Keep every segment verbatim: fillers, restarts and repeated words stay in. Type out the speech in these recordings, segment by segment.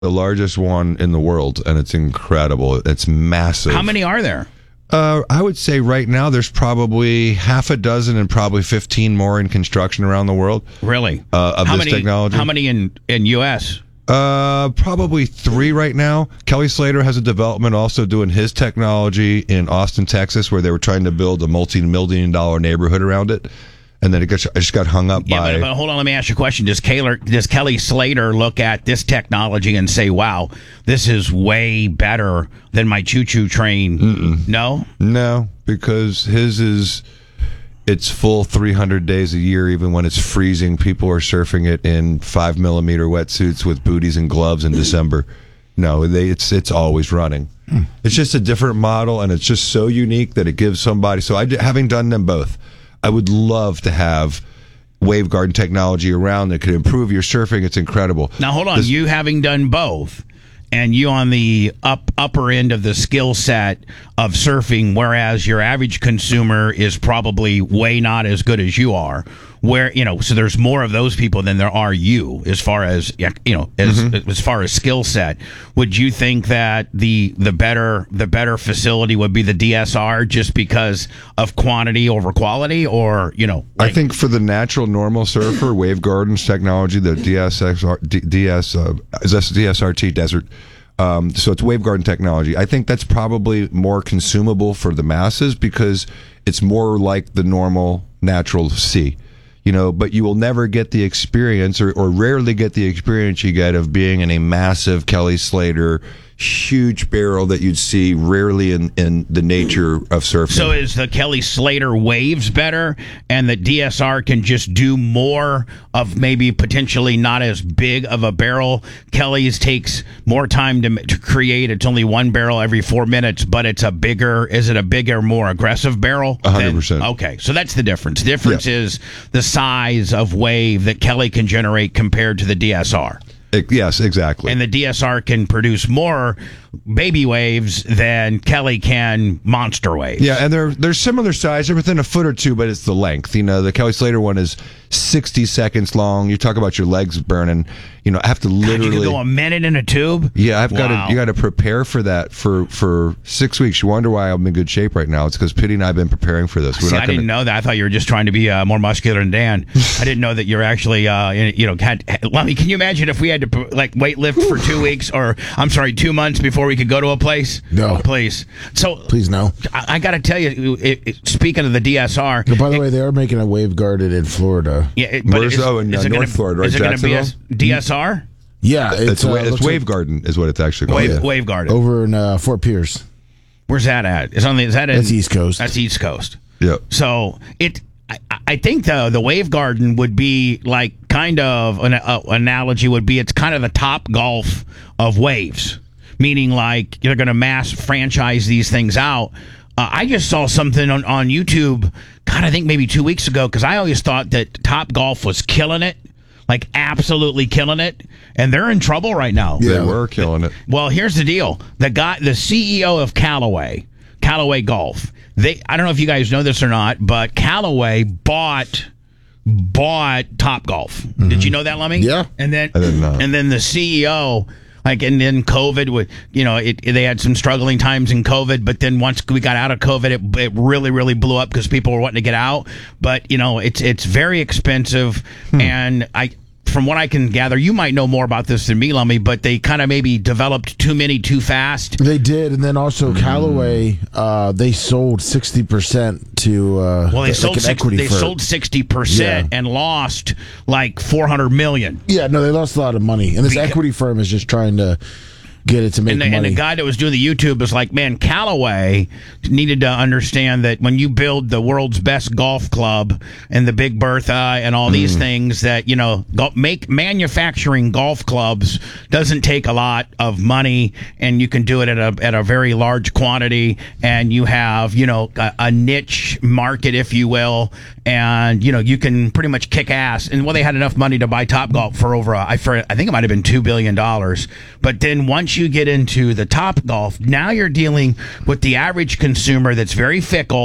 The largest one in the world, and it's incredible. It's massive. How many are there? Uh, I would say right now there's probably half a dozen and probably fifteen more in construction around the world. Really? Uh, of how this many, technology. How many in, in U S? Uh, probably three right now. Kelly Slater has a development also doing his technology in Austin, Texas, where they were trying to build a multi-million dollar neighborhood around it. And then it, got, it just got hung up yeah, by... But, but hold on, let me ask you a question. Does, Kaler, does Kelly Slater look at this technology and say, wow, this is way better than my choo-choo train? Mm-mm. No? No, because his is... It's full three hundred days a year, even when it's freezing. People are surfing it in five millimeter wetsuits with booties and gloves in December. No, they, it's it's always running. Mm. It's just a different model, and it's just so unique that it gives somebody... So I, having done them both, I would love to have Wavegarden technology around that could improve your surfing. It's incredible. Now, hold on. This, you having done both, and you on the up upper end of the skill set of surfing, whereas your average consumer is probably way not as good as you are. Where, you know, so there's more of those people than there are you, as far as, you know, as mm-hmm. as far as skill set. Would you think that the the better the better facility would be the D S R just because of quantity over quality, or, you know? Like, I think for the natural normal surfer, Wavegarden's technology, the D S X R, D, DS uh, D S R T Desert. Um, so it's Wavegarden technology. I think that's probably more consumable for the masses because it's more like the normal natural sea. You know, but you will never get the experience, or, or rarely get the experience you get of being in a massive Kelly Slater, huge barrel that you'd see rarely in, in the nature of surfing. So is the Kelly Slater Waves better, and the D S R can just do more of maybe potentially not as big of a barrel? Kelly's takes more time to, to create. It's only one barrel every four minutes, but it's a bigger, is it a bigger, more aggressive barrel? one hundred percent. Okay, so that's the difference. The difference yeah. is the size of wave that Kelly can generate compared to the D S R. It, yes, exactly. And the D S R can produce more baby waves than Kelly can monster waves. Yeah, and they're they're similar size. They're within a foot or two, but it's the length. You know, the Kelly Slater one is sixty seconds long. You talk about your legs burning. You know, I have to literally... God, you can go a minute in a tube? Yeah, I've wow. got to. You got to prepare for that for, for six weeks. You wonder why I'm in good shape right now. It's because Pitty and I have been preparing for this. We're See, not I gonna... didn't know that. I thought you were just trying to be uh, more muscular than Dan. I didn't know that you're actually, uh, in, you know, had... Lummy, can you imagine if we had to, like, weight lift for two weeks, or, I'm sorry, two months before we could go to a place? No. Please. So... Please, no. I, I got to tell you, it, it, speaking of the D S R... But by the it, way, they are making a Wavegarden in Florida. Yeah, it, but Where's is, oh, in uh, is North gonna, Florida, right? Is it going to be a D S R? Yeah, it's, it's, uh, it's Wavegarden like, is what it's actually called. Wave, yeah. Wavegarden. Over in uh, Fort Pierce. Where's that at? Is on the, is that in, That's East Coast. That's East Coast. Yeah. So it, I, I think the the Wavegarden would be like kind of an uh, analogy would be it's kind of the Top Golf of waves, meaning like you're going to mass franchise these things out. Uh, I just saw something on, on YouTube, God, I think maybe two weeks ago, because I always thought that Top Golf was killing it. Like absolutely killing it, and they're in trouble right now. Yeah. They were killing it. Well, here's the deal: the guy, the C E O of Callaway, Callaway Golf. They, I don't know if you guys know this or not, but Callaway bought bought Top Golf. Mm-hmm. Did you know that, Lummy? Yeah. And then I didn't know. and then the C E O. Like, and then COVID would, you know, it, it, they had some struggling times in COVID, but then once we got out of COVID, it, it really, really blew up because people were wanting to get out. But, you know, it's it's very expensive. Hmm. And I, from what I can gather, you might know more about this than me, Lummy, but they kind of maybe developed too many too fast. They did. And then also Callaway, uh, they sold sixty percent to uh, well, they like sold an six, equity they firm. sold sixty percent Yeah. and lost like four hundred million dollars. Yeah, no, they lost a lot of money. And this Because, equity firm is just trying to get it to make and the, money. And the guy that was doing the YouTube was like, man, Callaway needed to understand that when you build the world's best golf club and the Big Bertha and all mm. these things that, you know, go, make manufacturing golf clubs doesn't take a lot of money, and you can do it at a at a very large quantity, and you have, you know, a, a niche market, if you will, and, you know, you can pretty much kick ass. And well, they had enough money to buy Topgolf for over, a, I, for, I think it might have been two billion dollars. But then once you get into the Topgolf, now you're dealing with the average consumer that's very fickle,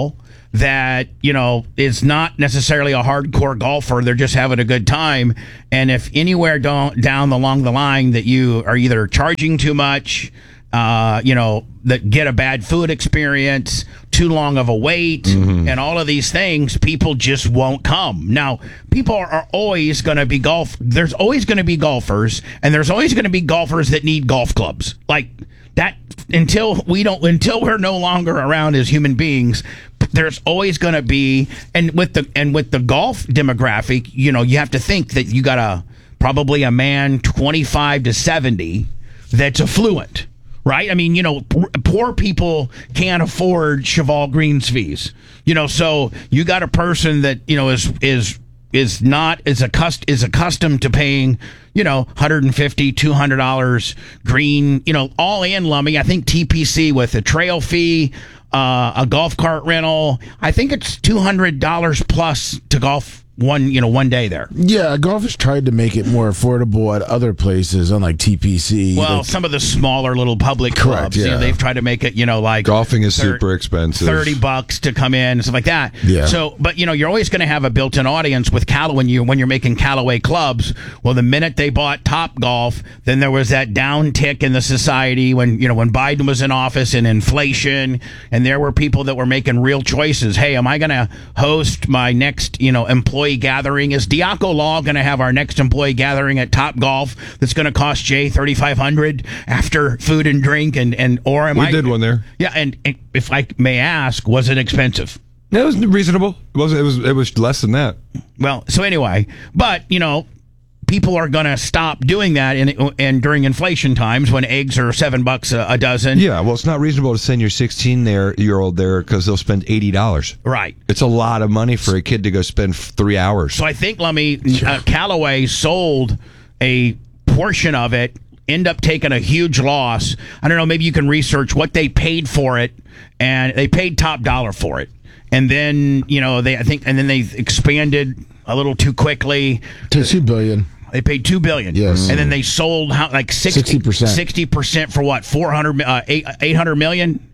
that, you know, is not necessarily a hardcore golfer. They're just having a good time. And if anywhere down, down along the line that you are either charging too much, uh, you know, that get a bad food experience, too long of a wait, mm-hmm. and all of these things, people just won't come. Now, people are, are always going to be golf. There's always going to be golfers, and there's always going to be golfers that need golf clubs. Like that, until we don't, until we're no longer around as human beings, there's always going to be, and with the and with the golf demographic, you know, you have to think that you got a probably a man twenty-five to seventy that's affluent. Right? I mean, you know, p- poor people can't afford Cheval Greens fees. You know, so you got a person that, you know, is is is not is accust- is accustomed to paying, you know, one hundred fifty dollars, two hundred dollars green, you know, all in, Lummy. I think T P C with a trail fee, uh, a golf cart rental, I think it's two hundred dollars plus to golf one, you know, one day there. Yeah, golf has tried to make it more affordable at other places, unlike T P C. Well, like, some of the smaller little public correct, clubs, you know, yeah. they've tried to make it, you know, like golfing is thir- super expensive, thirty bucks to come in and stuff like that. Yeah. So, but you know, you're always going to have a built-in audience with Callaway when you when you're making Callaway clubs. Well, the minute they bought Top Golf, then there was that down tick in the society when you know when Biden was in office and inflation, and there were people that were making real choices. Hey, am I going to host my next you know employee gathering? Is Diaco Law going to have our next employee gathering at Top Golf that's going to cost Jay thirty-five hundred dollars after food and drink and, and or am we I, did one there. Yeah, and, and if I may ask, was it expensive? It was reasonable. It was it was it was less than that. Well, so anyway, but you know, people are going to stop doing that in and during inflation times when eggs are seven bucks a, a dozen. Yeah, well, it's not reasonable to send your sixteen there year old there because they'll spend eighty dollars. Right. It's a lot of money for a kid to go spend three hours. So I think Lummy uh, Callaway sold a portion of it. End up taking a huge loss. I don't know. Maybe you can research what they paid for it, and they paid top dollar for it. And then you know they I think and then they expanded a little too quickly to two billion. They paid two billion. Yes, and then they sold how like sixty percent. Sixty percent for what? Four hundred, uh, eight eight hundred million.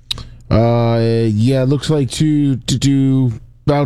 Uh, yeah, it looks like to to do about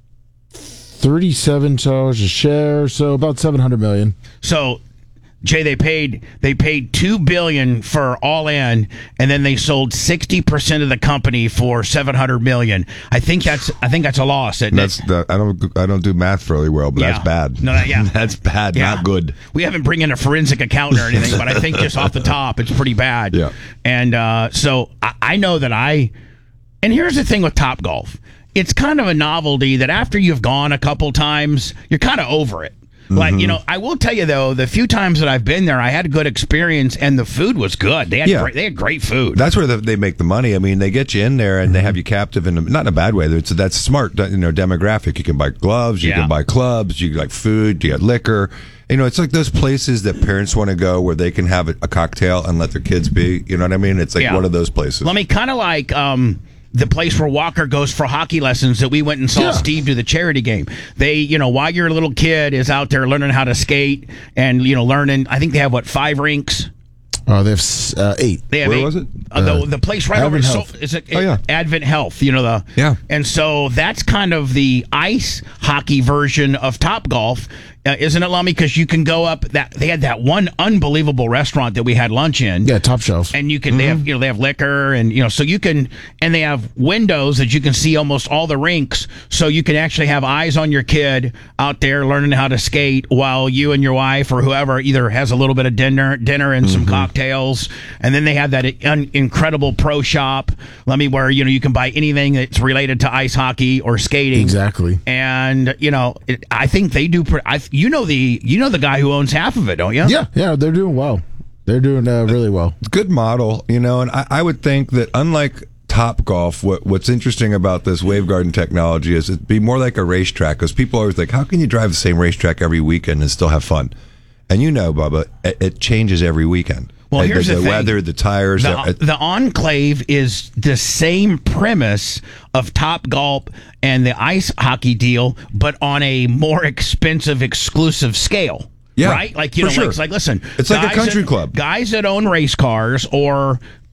thirty-seven dollars a share, so about seven hundred million. So. Jay, they paid they paid two billion for all in, and then they sold sixty percent of the company for seven hundred million. I think that's I think that's a loss. Isn't that's it? the, I don't I don't do math really well, but Yeah. that's bad. No, that- yeah. That's bad, Yeah. not good. We haven't bring in a forensic accountant or anything, but I think just off the top, it's pretty bad. Yeah. And uh, so I, I know that I. And here's the thing with Top Golf, it's kind of a novelty that after you've gone a couple times, you're kind of over it. Like, you know, I will tell you, though, the few times that I've been there, I had a good experience, and the food was good. They had, Yeah. great, they had great food. That's where the, they make the money. I mean, they get you in there and they have you captive in a, not in a bad way. It's that's smart, you know, demographic. You can buy gloves, you Yeah. can buy clubs, you like food, you got liquor. You know, it's like those places that parents want to go where they can have a, a cocktail and let their kids be. You know what I mean? It's like Yeah. one of those places. Let me kind of like um, the place where Walker goes for hockey lessons that we went and saw Yeah. Steve do the charity game. They, you know, while your little kid is out there learning how to skate and, you know, learning, I think they have, what, five rinks? Oh, they have s- uh, eight. They have Where eight. was it? Uh, the, the place right over Advent so, Health. is it, Oh, yeah. Advent Health, you know the Yeah. And so that's kind of the ice hockey version of Top Golf, uh, isn't it, Lummy? Because you can go up that they had that one unbelievable restaurant that we had lunch in. Yeah, top shelf. And you can they Mm-hmm. have you know they have liquor and you know so you can and they have windows that you can see almost all the rinks, so you can actually have eyes on your kid out there learning how to skate while you and your wife or whoever either has a little bit of dinner dinner and some Mm-hmm. cocktails. And then they have that un- incredible pro shop, let me where you know you can buy anything that's related to ice hockey or skating. Exactly. And you know it, I think they do. Pre- I, you know the you know the guy who owns half of it, don't you? Yeah, yeah, they're doing well. They're doing uh, really well. Good model, you know, and I, I would think that unlike Top Golf, what what's interesting about this Wave Garden technology is it'd be more like a racetrack because people always think, how can you drive the same racetrack every weekend and still have fun? And you know, Bubba, it, it changes every weekend. Well, Uh, here's the, the the thing. weather, the tires. The, uh, the Enclave is the same premise of Top Golf and the ice hockey deal, but on a more expensive, exclusive scale. Yeah, right? Like you for know, sure. like, it's like listen, It's like a guys country that, club. Guys that own race cars or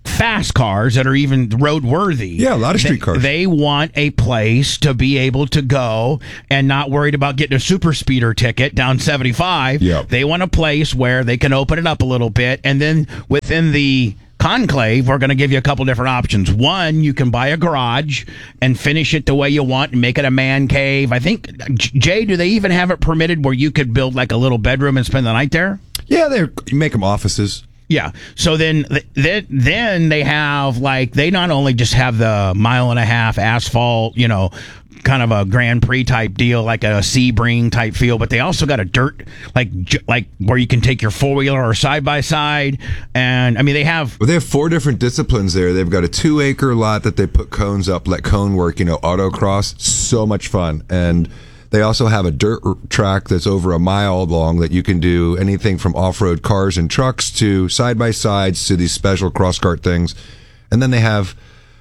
fast cars that are even roadworthy. Yeah, a lot of street they, cars. They want a place to be able to go and not worried about getting a super speeder ticket down seventy-five. Yep. They want a place where they can open it up a little bit, and then within the Conclave, we're going to give you a couple different options. One, you can buy a garage and finish it the way you want and make it a man cave. I think, Jay, do they even have it permitted where you could build like a little bedroom and spend the night there? Yeah, they you make them offices. Yeah. So then, then, then they have like they not only just have the mile and a half asphalt, you know, kind of a Grand Prix type deal, like a Sebring type feel, but they also got a dirt like like where you can take your four wheeler or side by side, and I mean they have. Well, they have four different disciplines there. They've got a two acre lot that they put cones up, let cone work, you know, autocross. So much fun, and they also have a dirt track that's over a mile long that you can do anything from off-road cars and trucks to side-by-sides to these special cross-kart things. And then they have,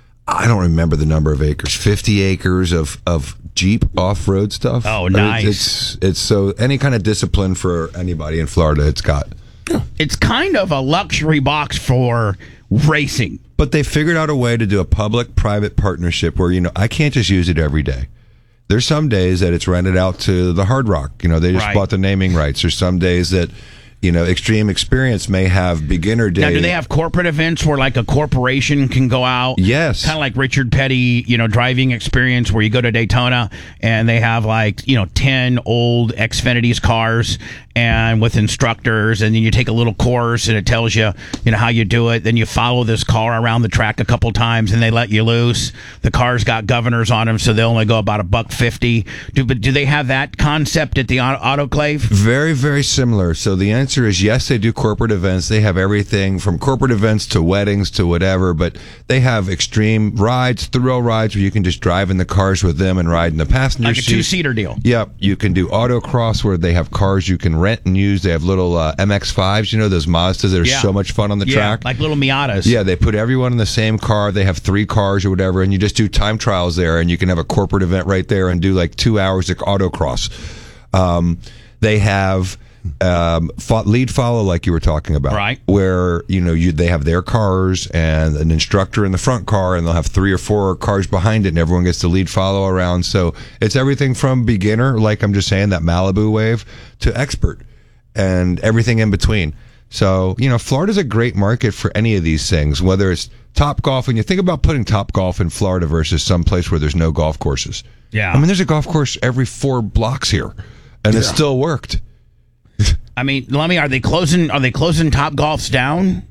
I don't remember the number of acres, fifty acres of, of Jeep off-road stuff. Oh, I mean, nice. it's, it's so any kind of discipline for anybody in Florida, it's got. It's kind of a luxury box for racing. But they figured out a way to do a public-private partnership where, you know, I can't just use it every day. There's some days that it's rented out to the Hard Rock. You know, they just Right. bought the naming rights. There's some days that, you know, Extreme Experience may have beginner day. Now, do they have corporate events where like a corporation can go out? Yes. Kind of like Richard Petty, you know, driving experience where you go to Daytona and they have like, you know, ten old Xfinity's cars and with instructors, and then you take a little course and it tells you, you know, how you do it. Then you follow this car around the track a couple times and they let you loose. The car's got governors on them, so they only go about a buck fifty. Do, but do they have that concept at the auto- autoclave? Very, very similar. So the answer is yes, they do corporate events. They have everything from corporate events to weddings to whatever, but they have extreme rides, thrill rides where you can just drive in the cars with them and ride in the passenger Like a seat. two-seater deal. Yep. You can do autocross where they have cars you can rent and use. They have little uh, M X fives, you know, those Mazdas that are Yeah. so much fun on the Yeah, track. like little Miatas. Yeah, they put everyone in the same car. They have three cars or whatever, and you just do time trials there, and you can have a corporate event right there and do like two hours of autocross. Um, they have um, fo- lead follow, like you were talking about, Right. where you know you they have their cars and an instructor in the front car, and they'll have three or four cars behind it, and everyone gets to lead follow around. So it's everything from beginner, like I'm just saying that Malibu wave, to expert, and everything in between. So, you know, Florida's a great market for any of these things, whether it's Top Golf, and you think about putting Top Golf in Florida versus some place where there's no golf courses. Yeah. I mean, there's a golf course every four blocks here, and it still worked. I mean, let me. Are they closing? Are they closing Top Golfs down?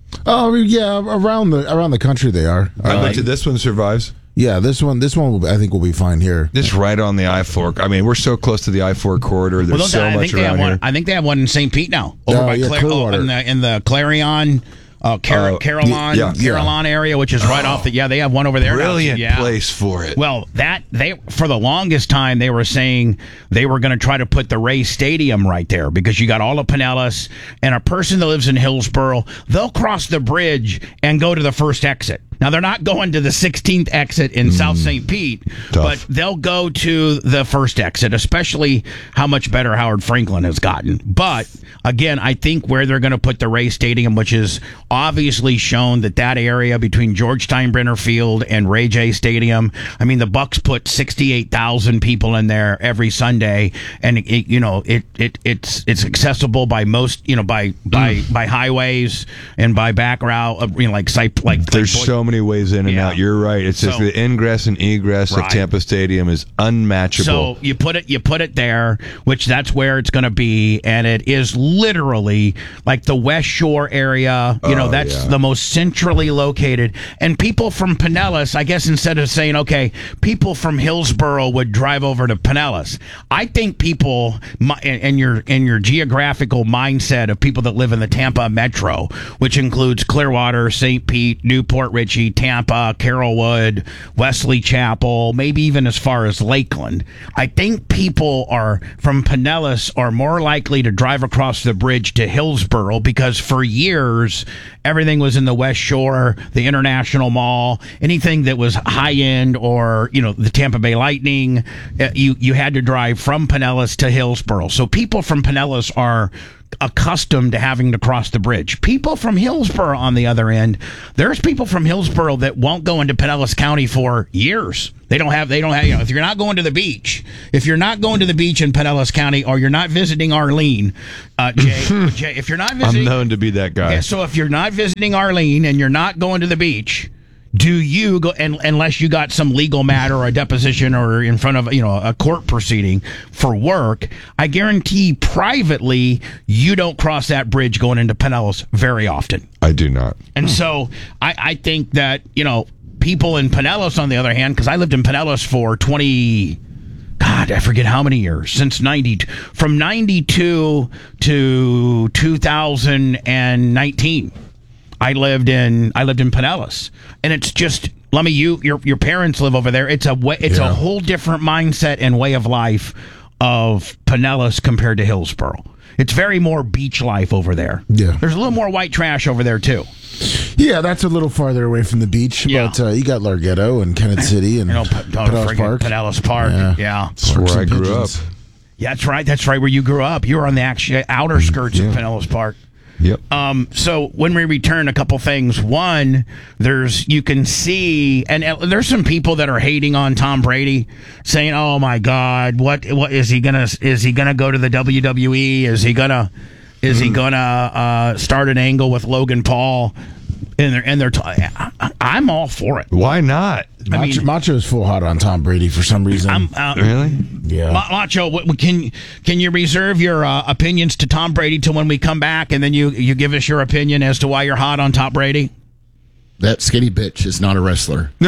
Oh yeah, around the around the country they are. I Uh, bet you this one survives. yeah, this one this one will, I think will be fine here. This right on the I four. I mean, we're so close to the I four corridor. There's Well, so I much think they have around one. here. I think they have one in Saint Pete now, over Oh, by yeah, Cla- Clearwater. oh, in the in the Clarion, uh, Car- Oh, Carolina, yeah, yeah. Carolina area, which is right off the. Yeah, they have one over there. now. Brilliant Yeah. place for it. Well, that they for the longest time they were saying they were going to try to put the Ray Stadium right there because you got all of Pinellas, and a person that lives in Hillsboro, they'll cross the bridge and go to the first exit. Now they're not going to the sixteenth exit in South Saint Pete, Tough. but they'll go to the first exit, especially how much better Howard Franklin has gotten. But again, I think where they're going to put the Ray Stadium, which is obviously shown that that area between George Steinbrenner Field and Ray J Stadium, I mean, the Bucks put sixty-eight thousand people in there every Sunday, and it, it, you know, it, it it's it's accessible by most, you know, by by by highways and by back route, uh, you know, like site like There's like, so many ways in and Yeah. out. You're right. It's just So- the ingress and egress Right. of Tampa Stadium is unmatchable. So you put it, you put it there, which that's where it's going to be, and it is literally like the West Shore area. You know, Oh, that's yeah. the most centrally located. And people from Pinellas, I guess, instead of saying, okay, people from Hillsboro would drive over to Pinellas, I think people my- and and your and your geographical mindset of people that live in the Tampa metro, which includes Clearwater, Saint Pete, Newport Richey, Tampa, Carrollwood, Wesley Chapel, maybe even as far as Lakeland. I think people are from Pinellas are more likely to drive across the bridge to Hillsboro because for years everything was in the West Shore, the International Mall, anything that was high end or, you know, the Tampa Bay Lightning, uh, you you had to drive from Pinellas to Hillsboro. So people from Pinellas are accustomed to having to cross the bridge. People from Hillsborough, on the other end, there's people from Hillsborough that won't go into Pinellas County for years. They don't have, they don't have, you know, if you're not going to the beach, if you're not going to the beach in Pinellas County, or you're not visiting Arlene, uh, Jay, Jay, if you're not visiting. I'm known to be that guy. Okay, so if you're not visiting Arlene and you're not going to the beach, do you go, and, unless you got some legal matter or a deposition or in front of, you know, a court proceeding for work, I guarantee privately you don't cross that bridge going into Pinellas very often. I do not. And so I, I think that, you know, people in Pinellas, on the other hand, because I lived in Pinellas for twenty, God, I forget how many years, since ninety, from ninety-two to two thousand nineteen. I lived in I lived in Pinellas, and it's just, let me you your your parents live over there. It's a way, it's Yeah. a whole different mindset and way of life of Pinellas compared to Hillsborough. It's very more beach life over there. Yeah. There's a little more white trash over there too. Yeah, that's a little farther away from the beach. Yeah. But uh, you got Larghetto and Kennett City and You know, P- oh, Pinellas friggin' Park. Pinellas Park. Yeah. Yeah. That's where Parks I and grew Pigeons. up. Yeah, that's right. That's right where you grew up. You were on the actual outer skirts of Pinellas Park. Yep. Um, so when we return, a couple things. One, there's you can see, and uh, there's some people that are hating on Tom Brady, saying, "Oh my God, what what is he gonna is he gonna go to the W W E? Is he gonna is he gonna uh, start an angle with Logan Paul?" And they're and they're t- I, I'm all for it. Why not? I Macho, mean- Macho's full hot on Tom Brady for some reason. I'm uh, Really? yeah. Ma- Macho, what, what- can can you reserve your uh, opinions to Tom Brady till when we come back, and then you, you give us your opinion as to why you're hot on Tom Brady? That skinny bitch is not a wrestler. All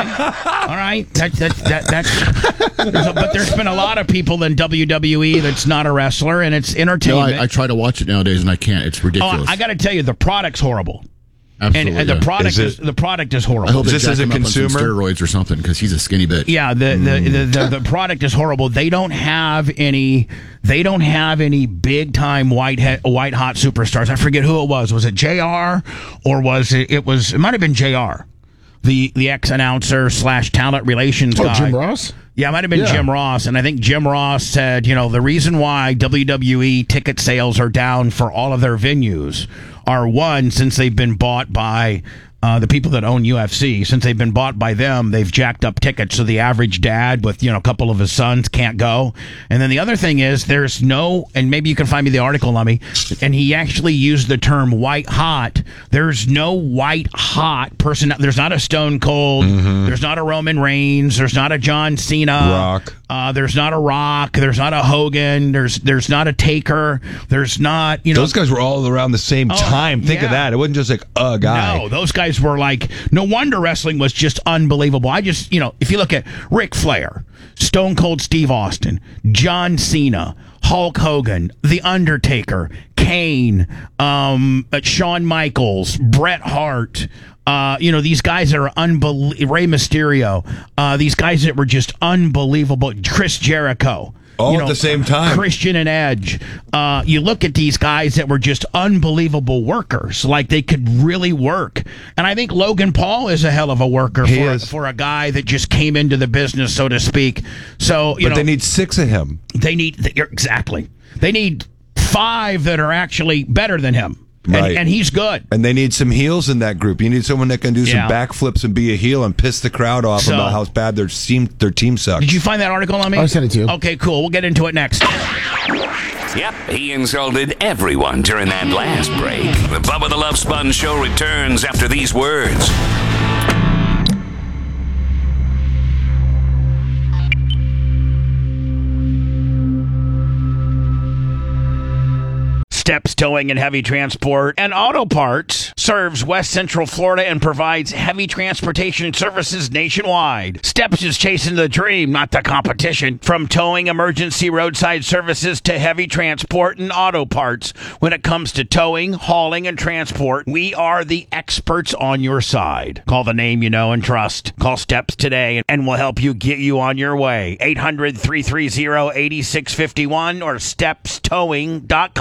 right, that, that, that, that's. There's a, but there's been a lot of people in W W E that's not a wrestler, and it's No, entertainment. I, I try to watch it nowadays, and I can't. It's oh, ridiculous. I got to tell you, the product's horrible, and, Absolutely, and the yeah. product Is it- is, the product is I hope horrible. they Just jack as a him up on some consumer? steroids or something, because he's a skinny bitch. Yeah, the the, the, the the product is horrible. They don't have any. They don't have any big time white he, white hot superstars. I forget who it was. Was it J R or was it? It was. It might have been J R, the the ex announcer slash talent relations Oh, guy. Jim Ross? Yeah, it might have been Yeah. Jim Ross, and I think Jim Ross said, you know, the reason why W W E ticket sales are down for all of their venues are, one, since they've been bought by uh, the people that own U F C. Since they've been bought by them, they've jacked up tickets, so the average dad with, you know, a couple of his sons can't go. And then the other thing is, there's no, and maybe you can find me the article, Lummy, and he actually used the term white hot. There's no white hot person. There's not a Stone Cold. There's not a Roman Reigns. There's not a John Cena. Rock. Uh, there's not a Rock. There's not a Hogan. There's there's not a Taker. There's not, you know. Those guys were all around the same Oh, time. Think yeah. of that. It wasn't just like a guy. No, those guys were like, no wonder wrestling was just unbelievable. I just, you know, if you look at Ric Flair, Stone Cold Steve Austin, John Cena, Hulk Hogan, The Undertaker, Kane, um, uh, Shawn Michaels, Bret Hart, uh, you know, these guys that are unbelievable, Rey Mysterio, uh, these guys that were just unbelievable, Chris Jericho. All you at the same time. Christian and Edge. Uh, you look at these guys that were just unbelievable workers. Like, they could really work. And I think Logan Paul is a hell of a worker He for, is. for a guy that just came into the business, so to speak. So, you But know, they need six of him. they need, exactly. They need five that are actually better than him. And, Right. and he's good. And they need some heels in that group. You need someone that can do some Yeah. backflips and be a heel and piss the crowd off So- about how bad their team their team sucks. Did you find that article on me? I sent it to you. Okay, cool. We'll get into it next. Yep, he insulted everyone during that last break. The Bubba the Love Sponge Show returns after these words. Steps Towing and Heavy Transport and Auto Parts serves West Central Florida and provides heavy transportation services nationwide. Steps is chasing the dream, not the competition. From towing emergency roadside services to heavy transport and auto parts. When it comes to towing, hauling, and transport, we are the experts on your side. Call the name you know and trust. Call Steps today and we'll help you get you on your way. eight hundred, three three zero, eight six five one or steps towing dot com.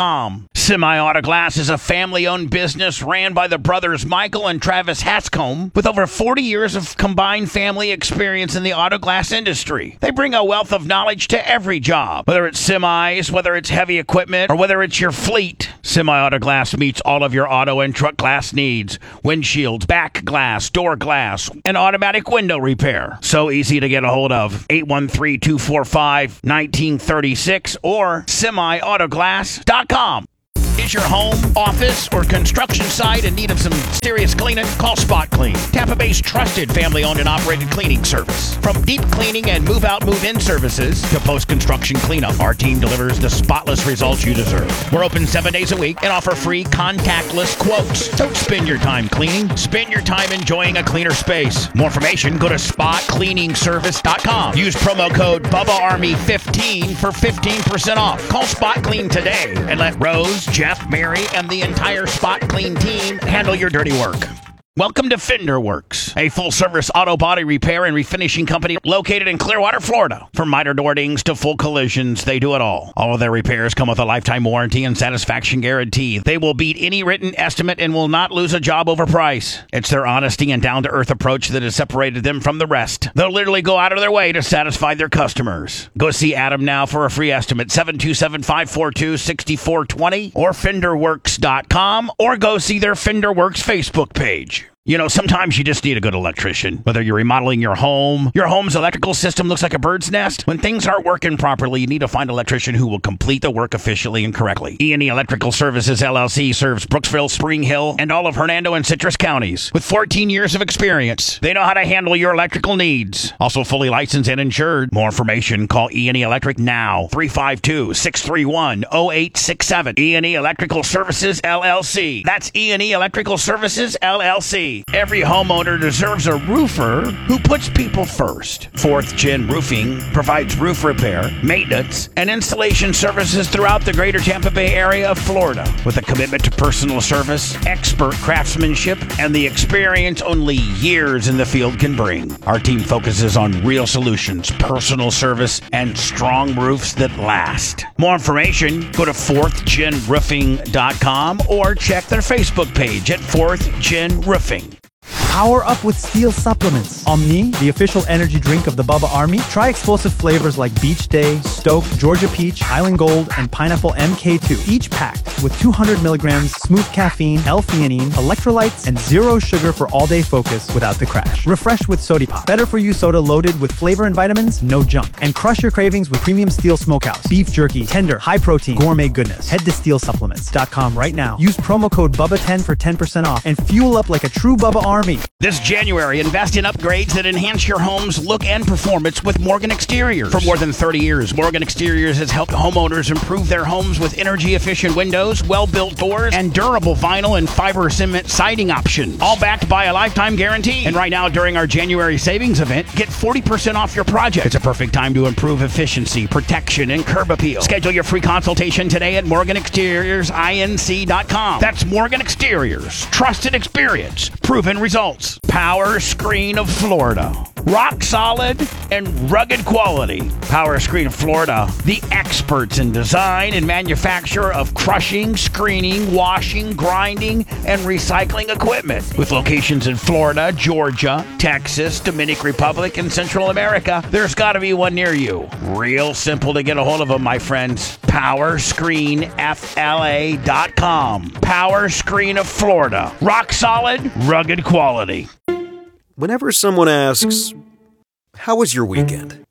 Semi-Auto Glass is a family-owned business ran by the brothers Michael and Travis Hatscombe with over forty years of combined family experience in the auto glass industry. They bring a wealth of knowledge to every job, whether it's semis, whether it's heavy equipment, or whether it's your fleet. Semi-Auto Glass meets all of your auto and truck glass needs. Windshields, back glass, door glass, and automatic window repair. So easy to get a hold of. eight one three, two four five, one nine three six or semi auto glass dot com. Is your home, office, or construction site in need of some serious cleaning? Call Spot Clean, Tampa Bay's trusted family-owned and operated cleaning service. From deep cleaning and move-out, move-in services to post-construction cleanup, our team delivers the spotless results you deserve. We're open seven days a week and offer free contactless quotes. Don't spend your time cleaning. Spend your time enjoying a cleaner space. More information, go to spot cleaning service dot com. Use promo code Bubba Army fifteen for fifteen percent off. Call Spot Clean today and let Rose, Jeff, Mary, and the entire Spot Clean team handle your dirty work. Welcome to Fender Works, a full-service auto body repair and refinishing company located in Clearwater, Florida. From minor door dings to full collisions, they do it all. All of their repairs come with a lifetime warranty and satisfaction guarantee. They will beat any written estimate and will not lose a job over price. It's their honesty and down-to-earth approach that has separated them from the rest. They'll literally go out of their way to satisfy their customers. Go see Adam now for a free estimate, seven two seven, five four two, six four two zero or fender works dot com, or go see their Fender Works Facebook page. You know, sometimes you just need a good electrician. Whether you're remodeling your home, your home's electrical system looks like a bird's nest. When things aren't working properly, you need to find an electrician who will complete the work efficiently and correctly. E and E Electrical Services, L L C serves Brooksville, Spring Hill, and all of Hernando and Citrus counties. With fourteen years of experience, they know how to handle your electrical needs. Also fully licensed and insured. More information, call E and E Electric now. three five two, six three one, zero eight six seven. E and E Electrical Services, L L C. That's E and E Electrical Services, L L C. Every homeowner deserves a roofer who puts people first. Fourth Gen Roofing provides roof repair, maintenance, and installation services throughout the greater Tampa Bay area of Florida. With a commitment to personal service, expert craftsmanship, and the experience only years in the field can bring. Our team focuses on real solutions, personal service, and strong roofs that last. More information, go to fourth gen roofing dot com or check their Facebook page at fourth gen roofing. Power up with Steel Supplements. Omni, the official energy drink of the Bubba Army. Try explosive flavors like Beach Day, Stoke, Georgia Peach, Highland Gold, and Pineapple M K two. Each packed with two hundred milligrams smooth caffeine, L-theanine, electrolytes, and zero sugar for all-day focus without the crash. Refreshed with Sody Pop. Better for you soda loaded with flavor and vitamins, no junk. And crush your cravings with premium Steel Smokehouse. Beef jerky, tender, high protein, gourmet goodness. Head to steel supplements dot com right now. Use promo code Bubba ten for ten percent off and fuel up like a true Bubba Army. This January, invest in upgrades that enhance your home's look and performance with Morgan Exteriors. For more than thirty years, Morgan Exteriors has helped homeowners improve their homes with energy-efficient windows, well-built doors, and durable vinyl and fiber cement siding options. All backed by a lifetime guarantee. And right now, during our January savings event, get forty percent off your project. It's a perfect time to improve efficiency, protection, and curb appeal. Schedule your free consultation today at morgan exteriors inc dot com. That's Morgan Exteriors. Trusted experience. Proven results. Power Screen of Florida. Rock solid and rugged quality. Power Screen of Florida, the experts in design and manufacture of crushing, screening, washing, grinding, and recycling equipment. With locations in Florida, Georgia, Texas, Dominican Republic, and Central America, there's got to be one near you. Real simple to get a hold of them, my friends. power screen f l a dot com. Power Screen of Florida. Rock solid, rugged quality. Whenever someone asks, "How was your weekend?"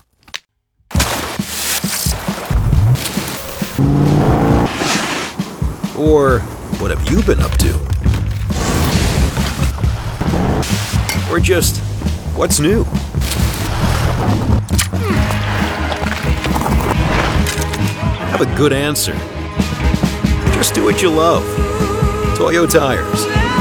Or, "What have you been up to?" Or just, "What's new?" Have a good answer. Just do what you love. Toyo Tires.